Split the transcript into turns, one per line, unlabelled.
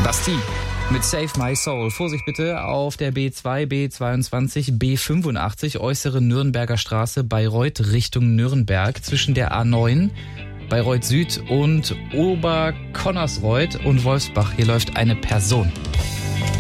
Basti mit Save My Soul. Vorsicht bitte auf der B2, B22, B85, äußere Nürnberger Straße, Bayreuth Richtung Nürnberg, zwischen der A9, Bayreuth Süd und Oberconnersreuth und Wolfsbach. Hier läuft eine Person.